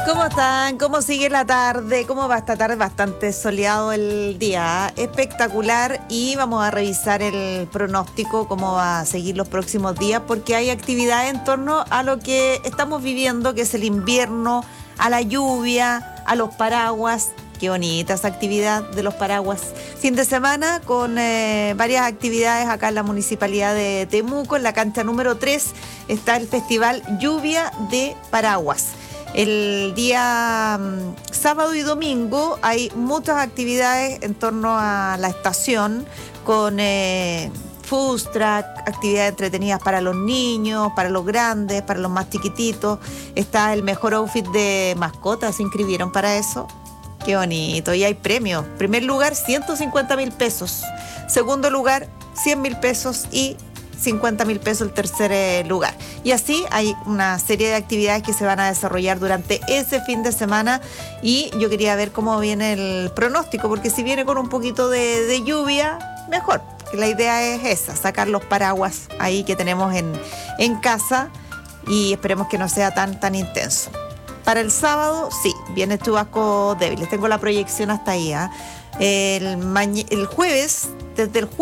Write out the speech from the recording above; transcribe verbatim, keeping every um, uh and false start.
¿Cómo están? ¿Cómo sigue la tarde? ¿Cómo va esta tarde? Bastante soleado el día, ¿eh? Espectacular, y vamos a revisar el pronóstico, cómo va a seguir los próximos días, porque hay actividad en torno a lo que estamos viviendo, que es el invierno, a la lluvia, a los paraguas. Qué bonita esa actividad de los paraguas. Fin de semana con eh, varias actividades acá en la Municipalidad de Temuco. En la cancha número tres está el Festival Lluvia de Paraguas. El día um, sábado y domingo hay muchas actividades en torno a la estación, con eh, food truck, actividades entretenidas para los niños, para los grandes, para los más chiquititos. Está el mejor outfit de mascotas, ¿se inscribieron para eso? Qué bonito, y hay premios. Primer lugar, ciento cincuenta mil pesos. Segundo lugar, cien mil pesos, y cincuenta mil pesos el tercer eh, lugar. Y así hay una serie de actividades que se van a desarrollar durante ese fin de semana, y yo quería ver cómo viene el pronóstico, porque si viene con un poquito de, de lluvia, mejor. La idea es esa, sacar los paraguas ahí que tenemos en, en casa, y esperemos que no sea tan, tan intenso. Para el sábado, sí, viene chubascos débiles. Tengo la proyección hasta ahí, ¿eh? El, mañe- el jueves, desde el jueves,